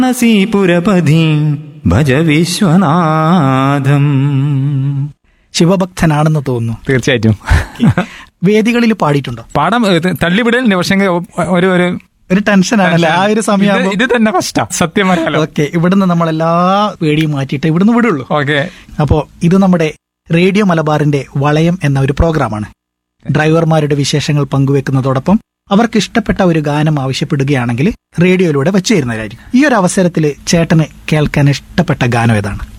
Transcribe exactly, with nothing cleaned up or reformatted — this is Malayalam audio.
നസീപുരപധീം ഭജ വിശ്വനാഥം. ശിവഭക്തനാണെന്ന് തോന്നുന്നു. തീർച്ചയായിട്ടും. വേദികളിൽ പാടിയിട്ടുണ്ടോ? പാടാൻ തള്ളിവിടലുണ്ട്, പക്ഷെ ഒരു ഒരു ഒരു ടെൻഷനാണല്ലേ ആ ഒരു സമയം. ഇത് തന്നെ ഫസ്റ്റാ സത്യം പറയാലോ. ഓക്കെ, ഇവിടുന്ന് നമ്മളെല്ലാ വേടിയും മാറ്റിയിട്ട് ഇവിടുന്ന് വിടുള്ളൂ. ഓക്കെ. അപ്പോ ഇത് നമ്മുടെ റേഡിയോ മലബാറിന്റെ വളയം എന്ന ഒരു പ്രോഗ്രാമാണ്. ഡ്രൈവർമാരുടെ വിശേഷങ്ങൾ പങ്കുവെക്കുന്നതോടൊപ്പം അവർക്ക് ഇഷ്ടപ്പെട്ട ഒരു ഗാനം ആവശ്യപ്പെടുകയാണെങ്കിൽ റേഡിയോയിലൂടെ വെച്ചു തരുന്നതായിരിക്കും. ഈ ഒരു അവസരത്തിൽ ചേട്ടന് കേൾക്കാൻ ഇഷ്ടപ്പെട്ട ഗാനം ഏതാണ്?